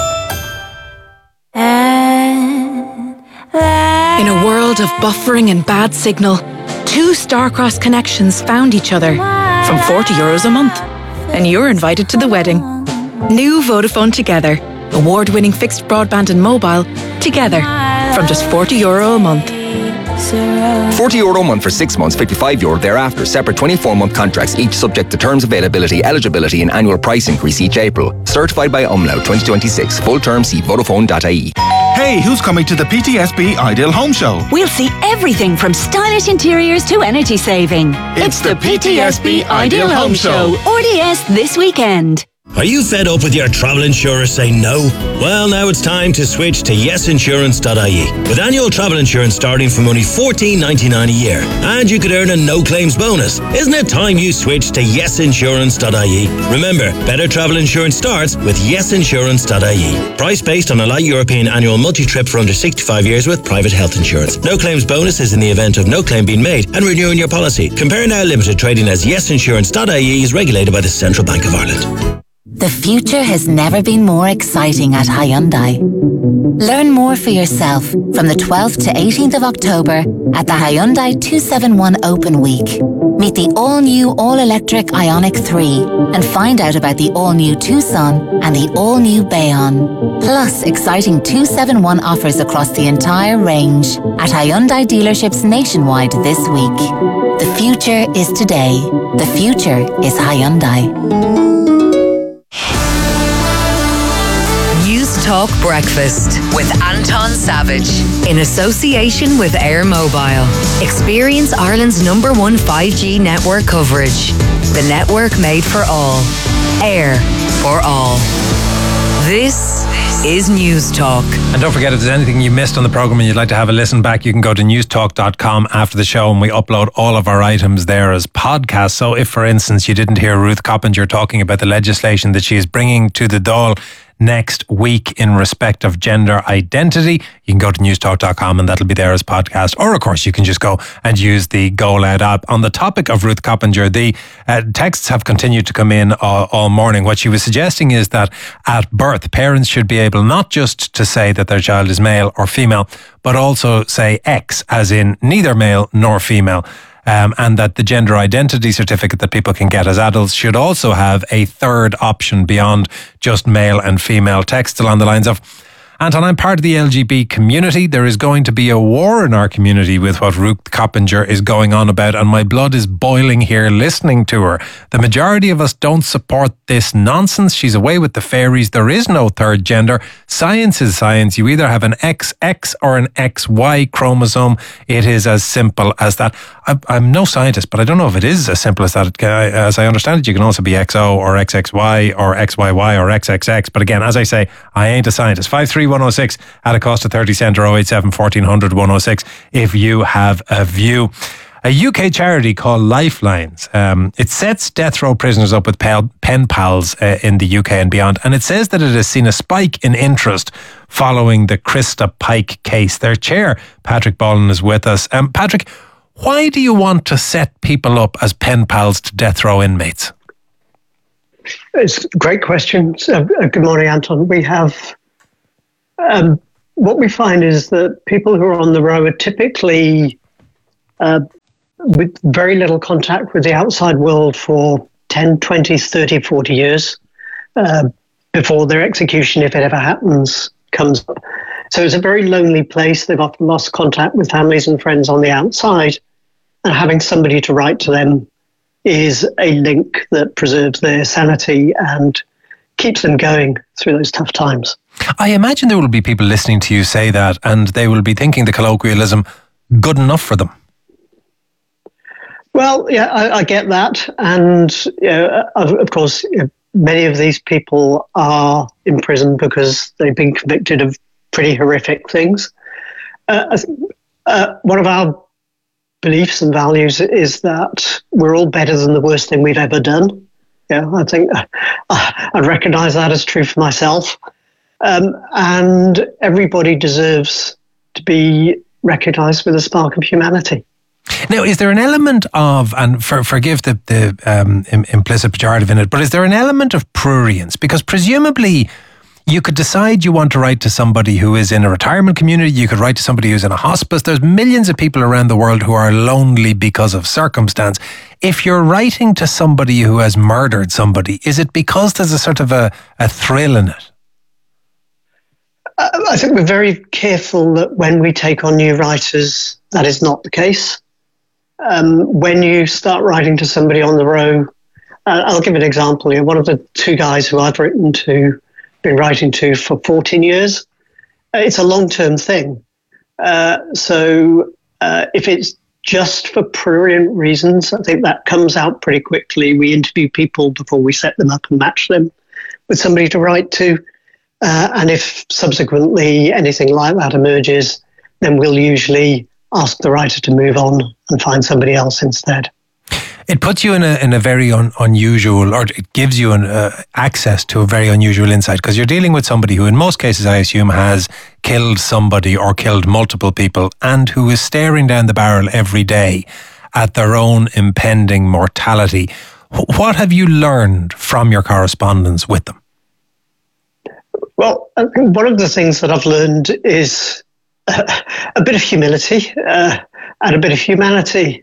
In a world of buffering and bad signal, two star-crossed connections found each other from €40 a month. And you're invited to the wedding. New Vodafone Together. Award-winning fixed broadband and mobile together from just €40 a month. €40 a month for 6 months, €55 thereafter. Separate 24-month contracts, each subject to terms, availability, eligibility and annual price increase each April. Certified by Umlaut 2026. Full term, see Vodafone.ie. Hey, who's coming to the PTSB Ideal Home Show? We'll see everything from stylish interiors to energy saving. It's the PTSB Ideal Home Show. RDS this weekend. Are you fed up with your travel insurer saying no? Well, now it's time to switch to yesinsurance.ie. With annual travel insurance starting from only $14.99 a year. And you could earn a no-claims bonus. Isn't it time you switched to yesinsurance.ie? Remember, better travel insurance starts with yesinsurance.ie. Price based on a light European annual multi-trip for under 65 years with private health insurance. No-claims bonus is in the event of no claim being made and renewing your policy. Compare Now Limited, trading as yesinsurance.ie, is regulated by the Central Bank of Ireland. The future has never been more exciting at Hyundai. Learn more for yourself from the 12th to 18th of October at the Hyundai 271 Open Week. Meet the all-new all-electric Ioniq 3 and find out about the all-new Tucson and the all-new Bayon. Plus exciting 271 offers across the entire range at Hyundai dealerships nationwide this week. The future is today. The future is Hyundai. Talk Breakfast with Anton Savage in association with Air Mobile. Experience Ireland's #1 5G network coverage. The network made for all. Air for all. This is News Talk. And don't forget, if there's anything you missed on the programme and you'd like to have a listen back, you can go to newstalk.com after the show and we upload all of our items there as podcasts. So if, for instance, you didn't hear Ruth Coppinger talking about the legislation that she is bringing to the Dáil next week in respect of gender identity, you can go to newstalk.com and that'll be there as podcast. Or, of course, you can just go and use the Go Loud app. On the topic of Ruth Coppinger, the texts have continued to come in all morning. What she was suggesting is that at birth, parents should be able not just to say that their child is male or female, but also say X, as in neither male nor female. And that the gender identity certificate that people can get as adults should also have a third option beyond just male and female. Text along the lines of, Anton, I'm part of the LGB community. There is going to be a war in our community with what Ruth Coppinger is going on about, and my blood is boiling here listening to her. The majority of us don't support this nonsense. She's away with the fairies. There is no third gender. Science is science. You either have an XX or an XY chromosome. It is as simple as that. I'm no scientist, but I don't know if it is as simple as that. As I understand it, you can also be XO or XXY or XYY or XXX. But again, as I say, I ain't a scientist. 53106 at a cost of 30 cent or 087 1400 106 if you have a view. A UK charity called Lifelines, it sets death row prisoners up with pen pals in the UK and beyond, and it says that it has seen a spike in interest following the Krista Pike case. Their chair, Patrick Bolin, is with us. Patrick, why do you want to set people up as pen pals to death row inmates? It's a great question. Good morning, Anton. We have, what we find is that people who are on the row are typically with very little contact with the outside world for 10, 20, 30, 40 years before their execution, if it ever happens, comes up. So it's a very lonely place. They've often lost contact with families and friends on the outside, and having somebody to write to them is a link that preserves their sanity and keeps them going through those tough times. I imagine there will be people listening to you say that, and they will be thinking the colloquialism, good enough for them. Well, yeah, I get that. And, of course, many of these people are in prison because they've been convicted of pretty horrific things. One of our beliefs and values is that we're all better than the worst thing we've ever done. Yeah, I think I recognise that as true for myself. And everybody deserves to be recognised with a spark of humanity. Now, is there an element of, and forgive the implicit pejorative in it, but is there an element of prurience? Because presumably you could decide you want to write to somebody who is in a retirement community, you could write to somebody who's in a hospice. There's millions of people around the world who are lonely because of circumstance. If you're writing to somebody who has murdered somebody, is it because there's a sort of a thrill in it? I think we're very careful that when we take on new writers, that is not the case. When you start writing to somebody on the row, I'll give an example here. One of the two guys who I've been writing to for 14 years, it's a long-term thing. So if it's just for prurient reasons, I think that comes out pretty quickly. We interview people before we set them up and match them with somebody to write to. And if subsequently anything like that emerges, then we'll usually ask the writer to move on and find somebody else instead. It puts you in a very unusual, or it gives you access to a very unusual insight, because you're dealing with somebody who in most cases, I assume, has killed somebody or killed multiple people, and who is staring down the barrel every day at their own impending mortality. What have you learned from your correspondence with them? Well, one of the things that I've learned is a bit of humility and a bit of humanity.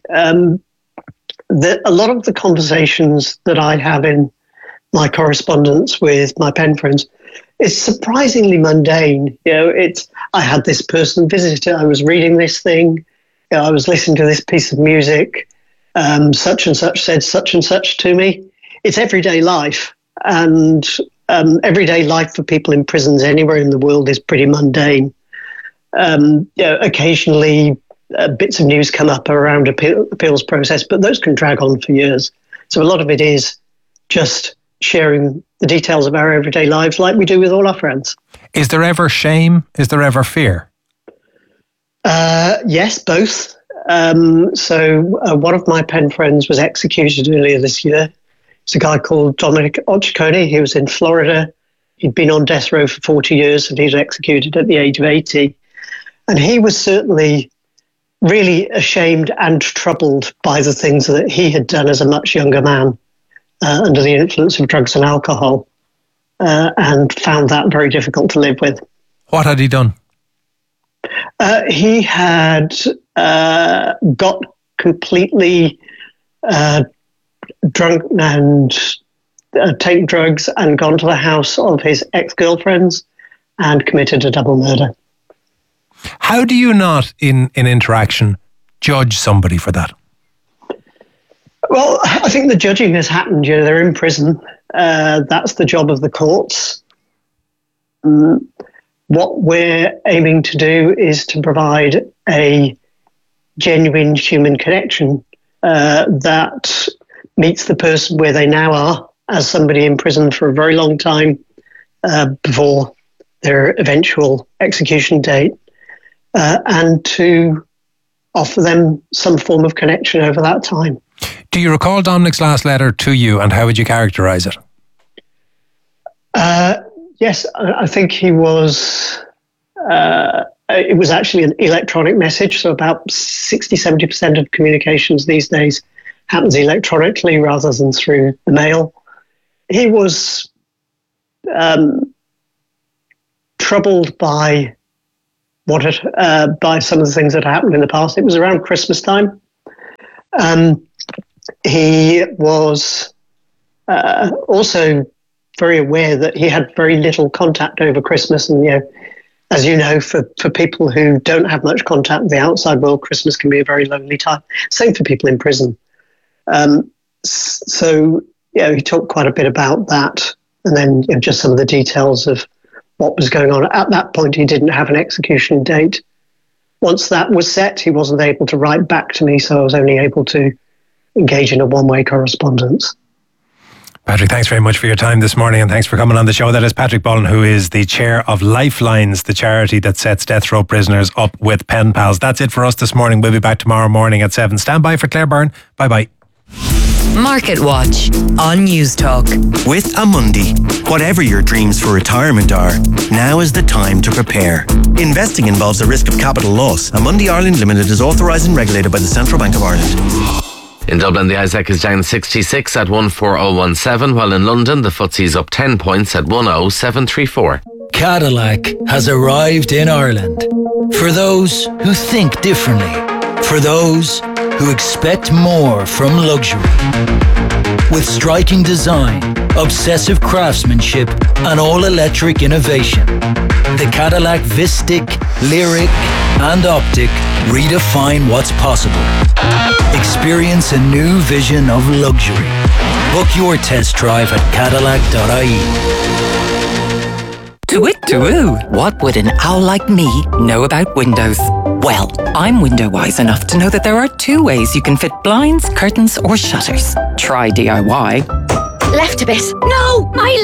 A lot of the conversations that I have in my correspondence with my pen friends is surprisingly mundane. I had this person visit, I was reading this thing, I was listening to this piece of music, such and such said such and such to me. It's everyday life, and everyday life for people in prisons anywhere in the world is pretty mundane. Occasionally bits of news come up around appeals process, but those can drag on for years. So a lot of it is just sharing the details of our everyday lives like we do with all our friends. Is there ever shame? Is there ever fear? Yes, both. So one of my pen friends was executed earlier this year. It's a guy called Dominic Ochicone. He was in Florida. He'd been on death row for 40 years and he was executed at the age of 80. And he was certainly really ashamed and troubled by the things that he had done as a much younger man under the influence of drugs and alcohol, and found that very difficult to live with. What had he done? He had got completely drunk and taken drugs and gone to the house of his ex-girlfriends and committed a double murder. How do you not, in interaction, judge somebody for that? Well, I think the judging has happened. They're in prison. That's the job of the courts. What we're aiming to do is to provide a genuine human connection that meets the person where they now are, as somebody in prison for a very long time before their eventual execution date, and to offer them some form of connection over that time. Do you recall Dominic's last letter to you, and how would you characterise it? Yes, I think he was... it was actually an electronic message, so about 60-70% of communications these days happens electronically rather than through the mail. He was troubled by by some of the things that happened in the past. It was around Christmas time. He was also very aware that he had very little contact over Christmas, and as you know, for people who don't have much contact with the outside world, Christmas can be a very lonely time. Same for people in prison. So he talked quite a bit about that, and then just some of the details of what was going on. At that point, he didn't have an execution date. Once that was set, he wasn't able to write back to me, so I was only able to engage in a one-way correspondence. Patrick, thanks very much for your time this morning, and thanks for coming on the show. That is Patrick Bullen, who is the chair of Lifelines, the charity that sets death row prisoners up with pen pals. That's it for us this morning. We'll be back tomorrow morning at 7. Stand by for Claire Byrne. Bye-bye. Market Watch on News Talk. With Amundi, whatever your dreams for retirement are, now is the time to prepare. Investing involves a risk of capital loss. Amundi Ireland Limited is authorised and regulated by the Central Bank of Ireland. In Dublin, the ISEC is down 66 at 14017, while in London, the FTSE is up 10 points at 10734. Cadillac has arrived in Ireland. For those who think differently. For those who expect more from luxury. With striking design, obsessive craftsmanship, and all-electric innovation, the Cadillac Vistic, Lyric, and Optic redefine what's possible. Experience a new vision of luxury. Book your test drive at Cadillac.ie. What would an owl like me know about windows? Well, I'm window wise enough to know that there are 2 ways you can fit blinds, curtains, or shutters. Try DIY. Left a bit. No, my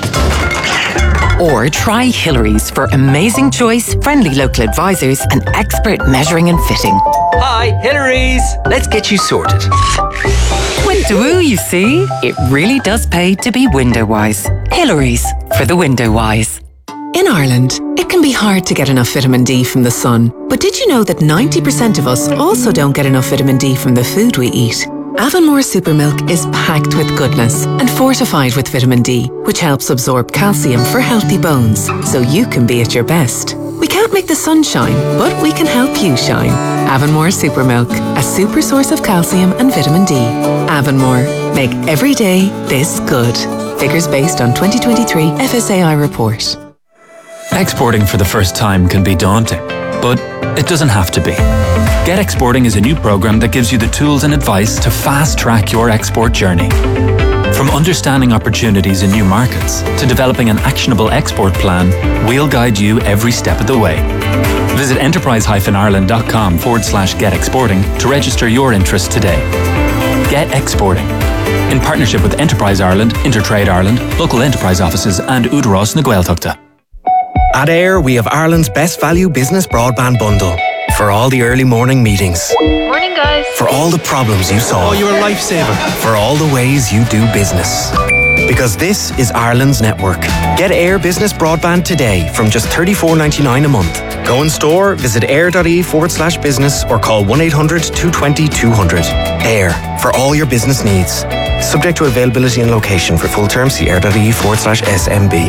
left. Or try Hillary's for amazing choice, friendly local advisors, and expert measuring and fitting. Hi, Hillary's. Let's get you sorted. Window, you see? It really does pay to be window wise. Hillary's for the window wise. In Ireland, it can be hard to get enough vitamin D from the sun. But did you know that 90% of us also don't get enough vitamin D from the food we eat? Avonmore Supermilk is packed with goodness and fortified with vitamin D, which helps absorb calcium for healthy bones, so you can be at your best. We can't make the sun shine, but we can help you shine. Avonmore Supermilk, a super source of calcium and vitamin D. Avonmore, make every day this good. Figures based on 2023 FSAI report. Exporting for the first time can be daunting, but it doesn't have to be. Get Exporting is a new program that gives you the tools and advice to fast-track your export journey. From understanding opportunities in new markets to developing an actionable export plan, we'll guide you every step of the way. Visit enterprise-ireland.com/get exporting to register your interest today. Get Exporting. In partnership with Enterprise Ireland, Intertrade Ireland, local enterprise offices and Údarás na Gaeltachta. At AIR, we have Ireland's best value business broadband bundle. For all the early morning meetings. Morning, guys. For all the problems you solve. Oh, you're a lifesaver. For all the ways you do business. Because this is Ireland's network. Get AIR Business Broadband today from just $34.99 a month. Go in store, visit air.ie/business or call 1-800-220-200. AIR, for all your business needs. Subject to availability and location. For full terms, see air.ie/SMB.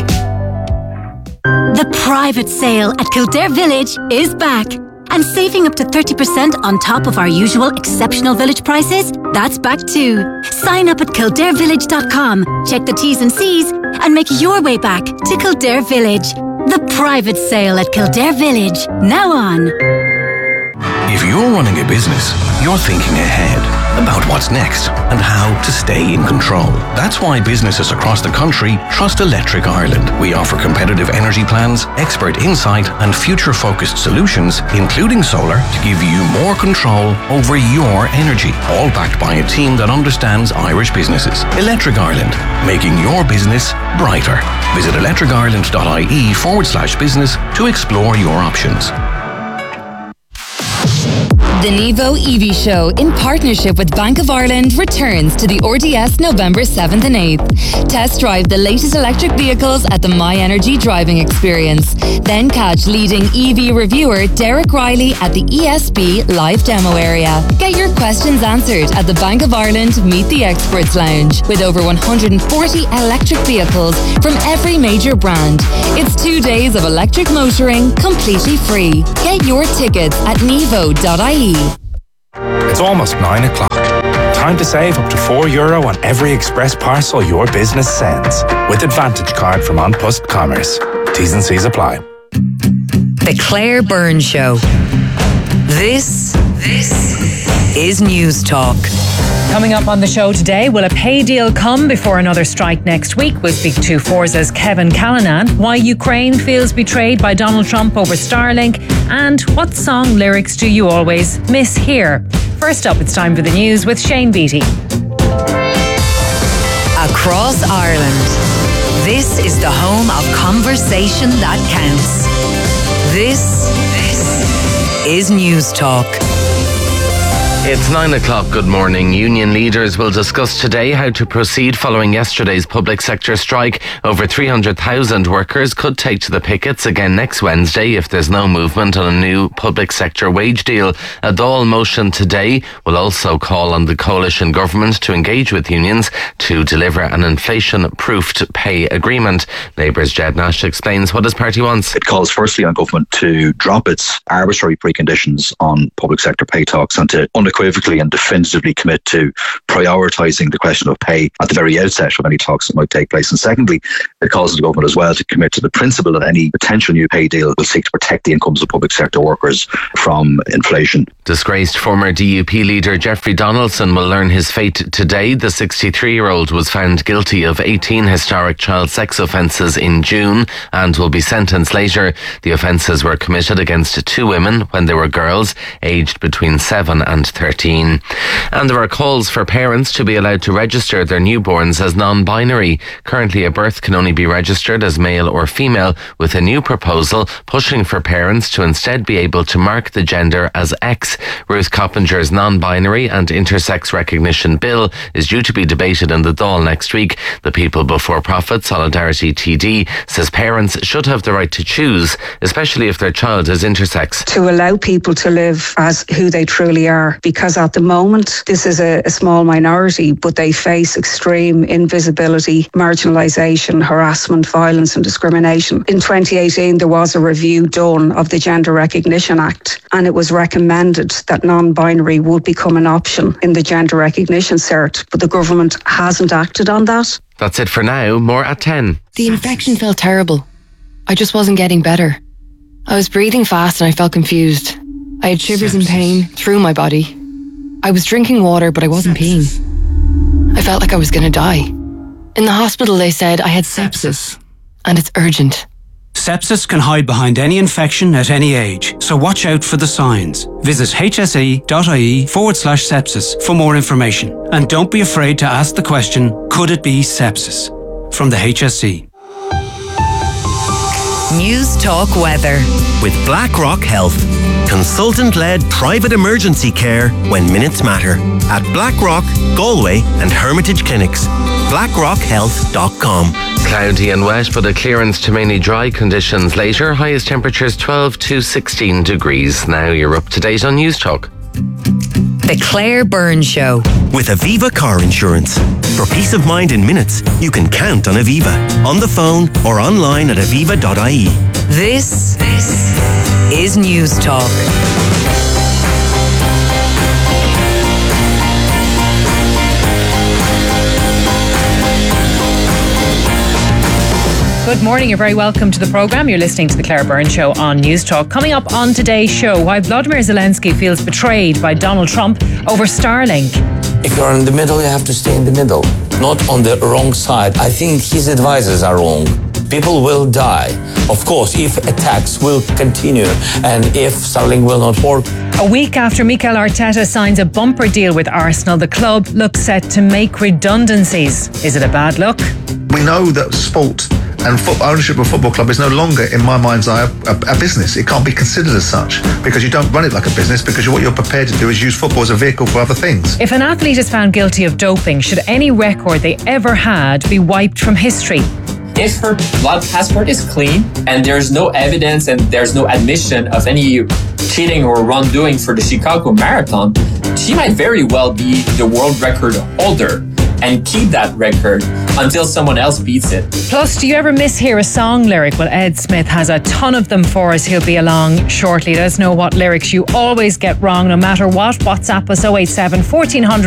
The private sale at Kildare Village is back. And saving up to 30% on top of our usual exceptional village prices, that's back too. Sign up at kildarevillage.com, check the T's and C's, and make your way back to Kildare Village. The private sale at Kildare Village. Now on. If you're running a business, you're thinking ahead about what's next and how to stay in control. That's why businesses across the country trust Electric Ireland. We offer competitive energy plans, expert insight and future-focused solutions, including solar, to give you more control over your energy, all backed by a team that understands Irish businesses. Electric Ireland, making your business brighter. Visit electricireland.ie/business to explore your options. The Nevo EV Show, in partnership with Bank of Ireland, returns to the RDS November 7th and 8th. Test drive the latest electric vehicles at the My Energy driving experience. Then catch leading EV reviewer Derek Riley at the ESB live demo area. Get your questions answered at the Bank of Ireland Meet the Experts Lounge, with over 140 electric vehicles from every major brand. It's 2 days of electric motoring completely free. Get your tickets at nevo.ie. It's almost 9 o'clock. Time to save up to €4 on every express parcel your business sends. With Advantage Card from An Post Commerce. T's and C's apply. The Claire Byrne Show. This is News Talk. Coming up on the show today, will a pay deal come before another strike next week? We'll speak to Forza's Kevin Callanan. Why Ukraine feels betrayed by Donald Trump over Starlink. And what song lyrics do you always mishear? First up, it's time for the news with Shane Beattie. Across Ireland, this is the home of conversation that counts. This is News Talk. It's 9 o'clock. Good morning. Union leaders will discuss today how to proceed following yesterday's public sector strike. Over 300,000 workers could take to the pickets again next Wednesday if there's no movement on a new public sector wage deal. A Dáil motion today will also call on the coalition government to engage with unions to deliver an inflation-proofed pay agreement. Labour's Jed Nash explains what his party wants. It calls firstly on government to drop its arbitrary preconditions on public sector pay talks and to unequivocally and definitively commit to prioritising the question of pay at the very outset of any talks that might take place. And secondly, it calls on the government as well to commit to the principle that any potential new pay deal will seek to protect the incomes of public sector workers from inflation. Disgraced former DUP leader Jeffrey Donaldson will learn his fate today. The 63-year-old was found guilty of 18 historic child sex offences in June and will be sentenced later. The offences were committed against 2 women when they were girls, aged between 7 and 13. And there are calls for parents to be allowed to register their newborns as non-binary. Currently, a birth can only be registered as male or female, with a new proposal pushing for parents to instead be able to mark the gender as X. Ruth Coppinger's non-binary and intersex recognition bill is due to be debated in the Dáil next week. The People Before Profit Solidarity TD says parents should have the right to choose, especially if their child is intersex. To allow people to live as who they truly are, because at the moment this is a small minority, but they face extreme invisibility, marginalisation, harassment, violence and discrimination. In 2018 there was a review done of the Gender Recognition Act, and it was recommended that non-binary would become an option in the Gender Recognition Cert, but the government hasn't acted on that. That's it for now. More at 10. The infection felt terrible. I just wasn't getting better. I was breathing fast and I felt confused. I had shivers and pain through my body. I was drinking water, but I wasn't peeing. I felt like I was going to die. In the hospital, they said I had sepsis, and it's urgent. Sepsis can hide behind any infection at any age, so watch out for the signs. Visit hse.ie/sepsis for more information. And don't be afraid to ask the question, could it be sepsis? From the HSE. News Talk Weather. With BlackRock Health. Consultant-led private emergency care when minutes matter. At BlackRock, Galway and Hermitage Clinics. BlackRockHealth.com. Cloudy and wet, but a clearance to mainly dry conditions later. Highest temperatures 12 to 16 degrees. Now you're up to date on News Talk. The Claire Byrne Show. With Aviva Car Insurance. For peace of mind in minutes, you can count on Aviva. On the phone or online at aviva.ie. This is News Talk. Good morning, you're very welcome to the programme. You're listening to the Claire Byrne Show on News Talk. Coming up on today's show, why Vladimir Zelensky feels betrayed by Donald Trump over Starlink. If you're in the middle, you have to stay in the middle, not on the wrong side. I think his advisors are wrong. People will die, of course, if attacks will continue and if Starlink will not work. A week after Mikel Arteta signs a bumper deal with Arsenal, the club looks set to make redundancies. Is it a bad look? We know that sport and ownership of a football club is no longer, in my mind's eye, a business. It can't be considered as such because you don't run it like a business, because what you're prepared to do is use football as a vehicle for other things. If an athlete is found guilty of doping, should any record they ever had be wiped from history? If her blood passport is clean and there's no evidence and there's no admission of any cheating or wrongdoing for the Chicago Marathon, she might very well be the world record holder and keep that record until someone else beats it. Plus, do you ever mishear a song lyric? Well, Ed Smith has a ton of them for us. He'll be along shortly. Let us know what lyrics you always get wrong, no matter what. WhatsApp us 087 1400